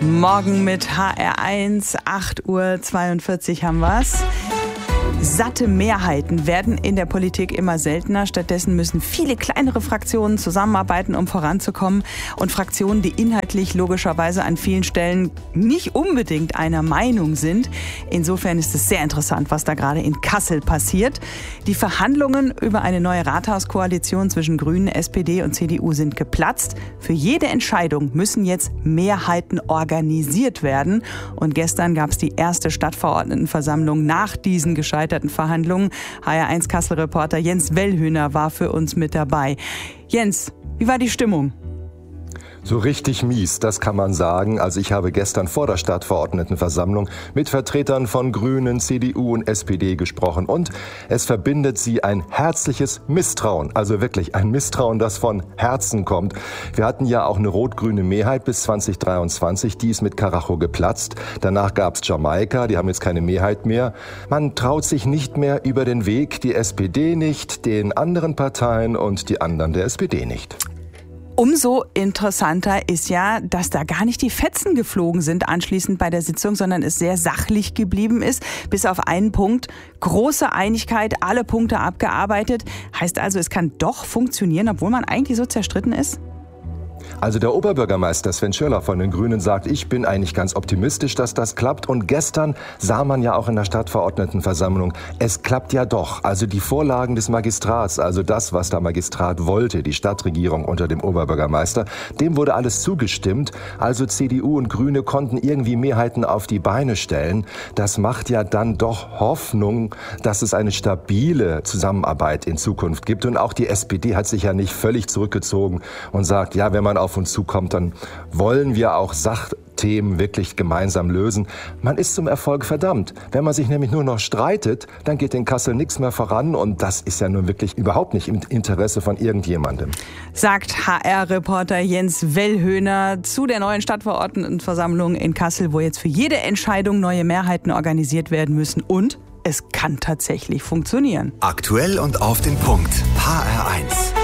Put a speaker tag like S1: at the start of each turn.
S1: Morgen mit HR1, 8:42 Uhr haben wir's. Satte Mehrheiten werden in der Politik immer seltener. Stattdessen müssen viele kleinere Fraktionen zusammenarbeiten, um voranzukommen. Und Fraktionen, die inhaltlich logischerweise an vielen Stellen nicht unbedingt einer Meinung sind. Insofern ist es sehr interessant, was da gerade in Kassel passiert. Die Verhandlungen über eine neue Rathauskoalition zwischen Grünen, SPD und CDU sind geplatzt. Für jede Entscheidung müssen jetzt Mehrheiten organisiert werden. Und gestern gab es die erste Stadtverordnetenversammlung nach diesen gescheiterten Verhandlungen. HR1 Kassel-Reporter Jens Wellhöhner war für uns mit dabei. Jens, wie war die Stimmung?
S2: So richtig mies, das kann man sagen. Also ich habe gestern vor der Stadtverordnetenversammlung mit Vertretern von Grünen, CDU und SPD gesprochen. Und es verbindet sie ein herzliches Misstrauen. Also wirklich ein Misstrauen, das von Herzen kommt. Wir hatten ja auch eine rot-grüne Mehrheit bis 2023. Die ist mit Karacho geplatzt. Danach gab's Jamaika, die haben jetzt keine Mehrheit mehr. Man traut sich nicht mehr über den Weg. Die SPD nicht, den anderen Parteien und die anderen der SPD nicht.
S1: Umso interessanter ist ja, dass da gar nicht die Fetzen geflogen sind anschließend bei der Sitzung, sondern es sehr sachlich geblieben ist. Bis auf einen Punkt. Große Einigkeit, alle Punkte abgearbeitet. Heißt also, es kann doch funktionieren, obwohl man eigentlich so zerstritten ist?
S2: Also der Oberbürgermeister Sven Schirler von den Grünen sagt, ich bin eigentlich ganz optimistisch, dass das klappt. Und gestern sah man ja auch in der Stadtverordnetenversammlung, es klappt ja doch. Also die Vorlagen des Magistrats, also das, was der Magistrat wollte, die Stadtregierung unter dem Oberbürgermeister, dem wurde alles zugestimmt. Also CDU und Grüne konnten irgendwie Mehrheiten auf die Beine stellen. Das macht ja dann doch Hoffnung, dass es eine stabile Zusammenarbeit in Zukunft gibt. Und auch die SPD hat sich ja nicht völlig zurückgezogen und sagt, ja, wenn man auf uns zukommt, dann wollen wir auch Sachthemen wirklich gemeinsam lösen. Man ist zum Erfolg verdammt. Wenn man sich nämlich nur noch streitet, dann geht in Kassel nichts mehr voran und das ist ja nun wirklich überhaupt nicht im Interesse von irgendjemandem.
S1: Sagt HR-Reporter Jens Wellhöhner zu der neuen Stadtverordnetenversammlung in Kassel, wo jetzt für jede Entscheidung neue Mehrheiten organisiert werden müssen und es kann tatsächlich funktionieren.
S3: Aktuell und auf den Punkt. HR1.